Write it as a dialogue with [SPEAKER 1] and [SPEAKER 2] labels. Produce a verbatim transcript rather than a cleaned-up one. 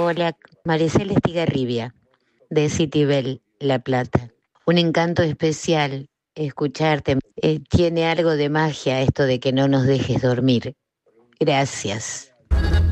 [SPEAKER 1] Hola, Maricela Estigarribia, de Citibel, La Plata. Un encanto especial escucharte. Eh, tiene algo de magia esto de que no nos dejes dormir. Gracias.